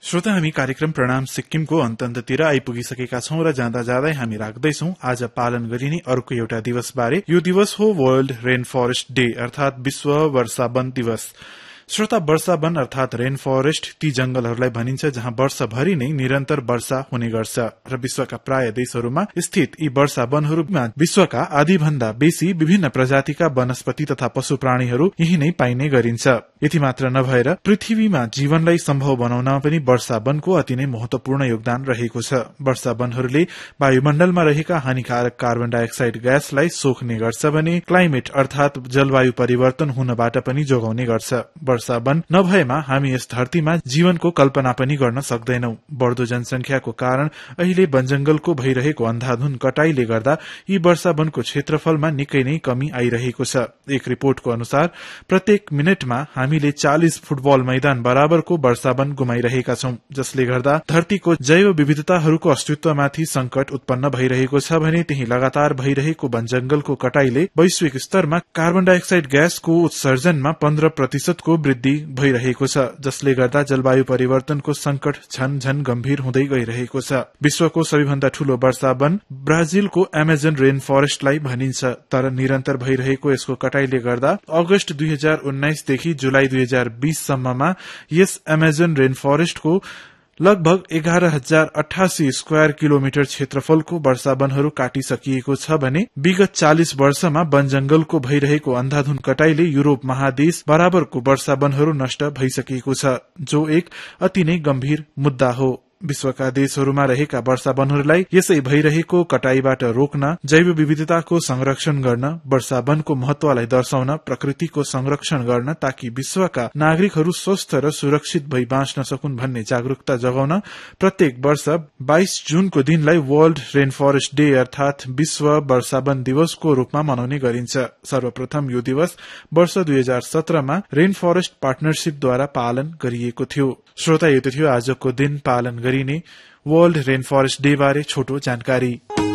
श्रोता, हामी कार्यक्रम प्रणाम सिक्किमको अन्ततिर आइपुगिसकेका छौं र जाँदा जाँदै हामी राख्दैछौं आज पालन गरिने अर्को एउटा दिवस बारे। यो दिवस हो वर्ल्ड रेन फरेस्ट डे अर्थात विश्व वर्षावन दिवस। श्रोता, वर्षावन अर्थात रेन फरेस्ट ती जंगलहरूलाई भनिन्छ जहाँ वर्षभरि नै निरन्तर वर्षा हुने गर्छ र विश्वका प्राय देशहरूमा स्थित यी वर्षावनहरूमा विश्वका आधी भन्दा बेसी विभिन्न प्रजातिका वनस्पति तथा पशु प्राणीहरू यही नै पाइने गरिन्छ। यति मात्र नभएर पृथ्वीमा जीवनलाई सम्भव बनाउन पनि वर्षावनको अति नै महत्वपूर्ण योगदान रहेको छ। वर्षावनहरूले वायुमण्डलमा रहेका हानिकारक कार्बन डाइअक्साइड ग्यासलाई सोख्ने गर्छ भने क्लाइमेट अर्थात जलवायु परिवर्तन हुनबाट पनि जोगाउने गर्छ। वर्षावन नभएमा हामी यस धरतीमा जीवनको कल्पना पनि गर्न सक्दैनौ। बढ्दो जनसंख्याको कारण अहिले वनजंगलको भइरहेको अन्धाधुन कटाईले गर्दा यी वर्षावनको क्षेत्रफलमा निकै नै कमी आइरहेको छ। एक रिपोर्टको अनुसार प्रत्येक मिनटमा हामीले 40 फुटबल मैदान बराबरको वर्षावन गुमाइरहेका छौं, जसले गर्दा धरतीको जैव विविधताहरूको अस्तित्वमाथि संकट उत्पन्न भइरहेको छ भने त्यही लगातार भइरहेको वनजंगलको कटाईले वैश्विक स्तरमा कार्बन डाइअक्साइड ग्यासको उत्सर्जनमा 15% को वृद्धि भइरहेको छ, जसले गर्दा जलवायु परिवर्तनको संकट झन गम्भीर हुँदै गइरहेको छ। विश्वको सबैभन्दा ठूलो वर्षावन ब्राजिलको एमाजोन रेन फरेस्टलाई भनिन्छ, तर निरन्तर भइरहेको यसको कटाईले गर्दा अगस्त 2019 देखि जुलाई 2020 सम्ममा यस एमाजोन रेन फरेस्टको लगभग 11,088 स्क्वायर किलोमिटर क्षेत्रफलको वर्षावनहरू काटिसकिएको छ भने विगत 40 वर्षमा वनजंगलको भइरहेको अन्धाधुन कटाईले यूरोप महादेश बराबरको वर्षावनहरू नष्ट भइसकेको छ, जो एक अति नै गम्भीर मुद्दा हो। विश्वका देशहरूमा रहेका वर्षावनहरूलाई यसै भइरहेको कटाईबाट रोक्न, जैव विविधताको संरक्षण गर्न, वर्षावनको महत्वलाई दर्शाउन, प्रकृतिको संरक्षण गर्न ताकि विश्वका नागरिकहरू स्वस्थ र सुरक्षित भई बाँच्न सकुन् भन्ने जागरूकता जगाउन प्रत्येक वर्ष 22 जुनको दिनलाई वर्ल्ड रेन फरेस्ट डे अर्थात विश्व वर्षावन दिवसको रूपमा मनाउने गरिन्छ। सर्वप्रथम यो दिवस वर्ष 2017 मा रेन फरेस्ट पार्टनरशिपद्वारा पालन गरिएको थियो। श्रोता, यो थियो आजको दिन पालन गरिने वर्ल्ड रेन फरेस्ट डे बारे छोटो जानकारी।